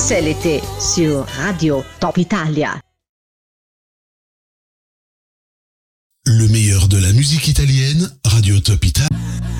C'est l'été sur Radio Top Italia. Le meilleur de la musique italienne, Radio Top Italia.